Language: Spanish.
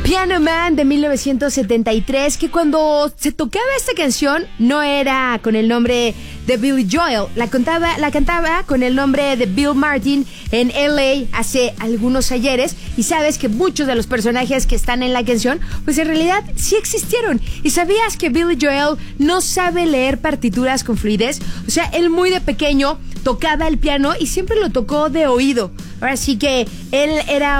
Piano Man de 1973, que cuando se tocaba esta canción no era con el nombre de Billy Joel, la cantaba con el nombre de Bill Martin en LA hace algunos ayeres, y sabes que muchos de los personajes que están en la canción pues en realidad sí existieron. ¿Y sabías que Billy Joel no sabe leer partituras con fluidez? O sea, él muy de pequeño tocaba el piano y siempre lo tocó de oído. Ahora sí que él era